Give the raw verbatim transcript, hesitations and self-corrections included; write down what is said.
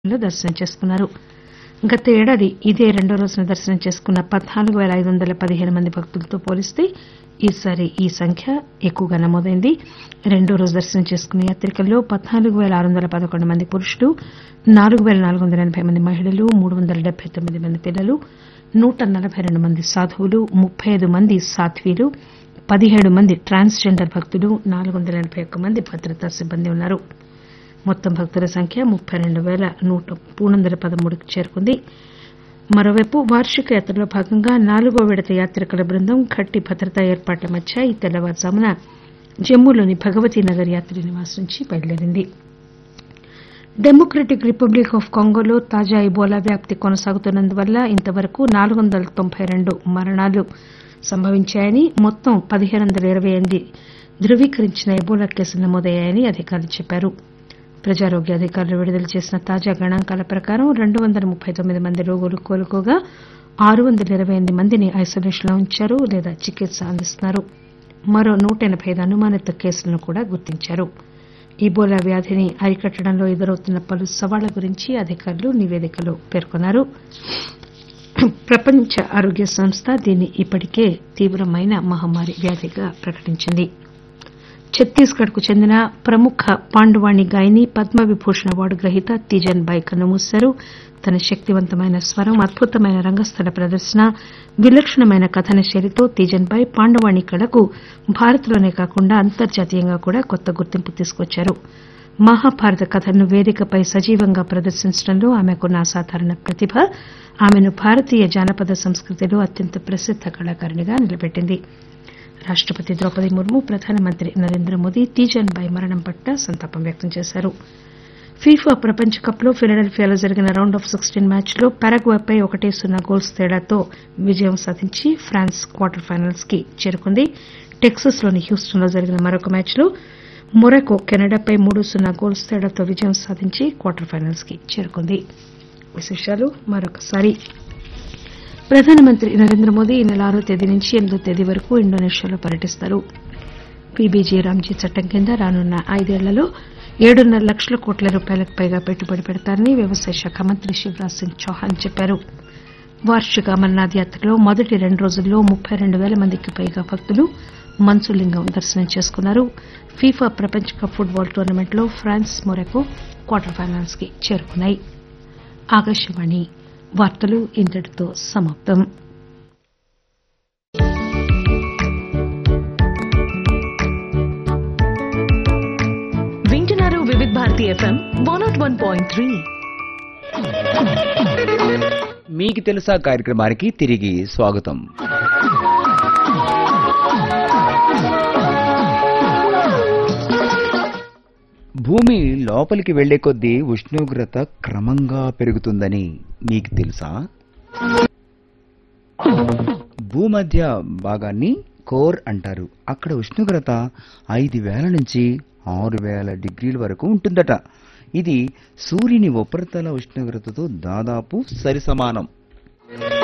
లో దర్శనం చేసుకున్నారు. గత ఏడాది ఇదే రెండో రోజున దర్శనం చేసుకున్న పద్నాలుగు పేల ఐదు వందల పదిహేను మంది భక్తులతో పోలిస్తే ఈసారి ఈ సంఖ్య ఎక్కువగా నమోదైంది. రెండో రోజు దర్శనం చేసుకున్న యాత్రికుల్లో పద్నాలుగు పేల ఆరు వందల పదకొండు మంది పురుషులు, నాలుగు పేల నాలుగు వందల ఎనబై మంది మహిళలు, మూడు వందల డెబ్బై తొమ్మిది మంది పిల్లలు, నూట నలబై రెండు మంది సాధువులు, ముప్పై ఐదు మంది సాధ్వీలు, పదిహేడు మంది ట్రాన్స్ జెండర్ భక్తులు, నాలుగు వందల ఎనబై ఒక్క మంది భద్రతా సిబ్బంది ఉన్నారు. మొత్తం భక్తుల సంఖ్య ముప్పై రెండు పేల మూడు వందల పదమూడుకు చేరుకుంది. మరోవైపు వార్షిక యాత్రలో భాగంగా నాలుగో విడత యాత్రికుల బృందం గట్టి భద్రతా ఏర్పాట్ల మధ్య ఈ తెల్లవారుజామున జమ్మూలోని భగవతీనగర్ యాత్రీ నివాస్ నుంచి బయలుదేరింది. డెమోక్రటిక్ రిపబ్లిక్ ఆఫ్ కాంగోలో తాజా ఇబోలా వ్యాప్తి కొనసాగుతున్నందువల్ల ఇంతవరకు నాలుగు వందల తొంభై రెండు మరణాలు సంభవించాయని, మొత్తం పదిహేను వందల ఇరవై ఎనిమిది ధృవీకరించిన ఇబోలా కేసులు నమోదయ్యాయని అధికారులు చెప్పారు. ప్రజారోగ్య అధికారులు విడుదల చేసిన తాజా గణాంకాల ప్రకారం రెండు వందల ముప్పై తొమ్మిది మంది రోగులు కోలుకోగా ఆరు వందల ఇరవై ఎనిమిది మందిని ఐసోలేషన్ లో ఉంచారు లేదా చికిత్స అందిస్తున్నారు. మరో నూట ఎనబై ఐదు అనుమానిత కేసులను కూడా గుర్తించారు. ఇబోలా వ్యాధిని అరికట్టడంలో ఎదురవుతున్న పలు సవాళ్ల గురించి అధికారులు నివేదికలో పేర్కొన్నారు. ప్రపంచ ఆరోగ్య సంస్థ దీన్ని ఇప్పటికే తీవ్రమైన మహమ్మారి వ్యాధిగా ప్రకటించింది. ఛత్తీస్గఢ్ కు చెందిన ప్రముఖ పాండువాణి గాయని, పద్మవిభూషణ్ అవార్డు గ్రహీత తీజన్ బాయ్ కన్నుమూశారు. తన శక్తివంతమైన స్వరం, అద్భుతమైన రంగస్థల ప్రదర్శన, విలక్షణమైన కథన శైలితో తీజన్ బాయ్ పాండువాణి కళకు భారత్లోనే కాకుండా అంతర్జాతీయంగా కూడా కొత్త గుర్తింపు తీసుకొచ్చారు. మహాభారత కథను వేదికపై సజీవంగా ప్రదర్శించడంలో ఆమెకున్న అసాధారణ ప్రతిభ ఆమెను భారతీయ జానపద సంస్కృతిలో అత్యంత ప్రసిద్ద కళాకారిణిగా నిలబెట్టింది. రాష్టపతి ద్రౌపది ముర్ము, ప్రధానమంత్రి నరేంద్ర మోదీ తీజన్ బాయ్ మరణం పట్ల సంతాపం వ్యక్తం చేశారు. ఫీఫా ప్రపంచ కప్ లో ఫిలడెల్ఫియాలో జరిగిన రౌండ్ ఆఫ్ సిక్స్టీన్ మ్యాచ్ లో పారగ్వేపై ఒకటి సున్నా గోల్స్ తేడాతో విజయం సాధించి ఫ్రాన్స్ క్వార్టర్ ఫైనల్స్ కి చేరుకుంది. టెక్సస్ లోని హ్యూస్టన్ లో జరిగిన మరొక మ్యాచ్ లో మొరాకో కెనడాపై మూడు సున్నా గోల్స్ తేడాతో విజయం సాధించి క్వార్టర్ ఫైనల్స్ కి చేరుకుంది. విశేషాలు మరొకసారి. ప్రధానమంత్రి నరేంద్ర మోదీ ఈ నెల ఆరో తేదీ నుంచి ఎనిమిదో తేదీ వరకు ఇండోనేషియాలో పర్యటిస్తారు. పీబీజీ రామ్జీ చట్టం కింద రానున్న ఐదేళ్లలో ఏడున్నర లక్షల కోట్ల రూపాయలకు పైగా పెట్టుబడి పెడతారని వ్యవసాయ శాఖ మంత్రి శివరాజ్ సింగ్ చౌహాన్ చెప్పారు. వార్షిక అమర్నాథ్ యాత్రలో మొదటి రెండు రోజుల్లో ముప్పై రెండు పేల మందికి పైగా భక్తులు మంచులింగం దర్శనం చేసుకున్నారు. ఫీఫా ప్రపంచ కప్ ఫుట్బాల్ టోర్నమెంట్లో ఫ్రాన్స్, మొరాకో క్వార్టర్ ఫైనల్స్ కి చేరుకున్నాయి. ఆకాశవాణి వార్తలు ఇంతటితో సమాప్తం. వింటున్నారు వివిధ Bharati FM one not one point three. మీకు తెలుసా కార్యక్రమానికి తిరిగి స్వాగతం. భూమి లోపలికి వెళ్లే కొద్దీ ఉష్ణోగ్రత క్రమంగా పెరుగుతుందని మీకు తెలుసా? భూమధ్య భాగాన్ని కోర్ అంటారు. అక్కడ ఉష్ణోగ్రత ఐదు వేల నుంచి ఆరు వేల డిగ్రీల వరకు ఉంటుందట. ఇది సూర్యుని ఉపరితల ఉష్ణోగ్రతతో దాదాపు సరిసమానం.